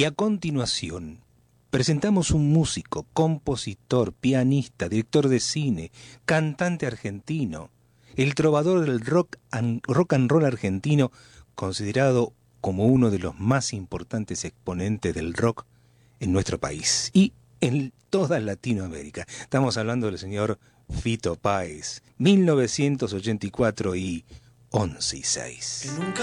Y a continuación, presentamos un músico, compositor, pianista, director de cine, cantante argentino, el trovador del rock and roll argentino, considerado como uno de los más importantes exponentes del rock en nuestro país y en toda Latinoamérica. Estamos hablando del señor Fito Páez, 1984 y 11 y 6.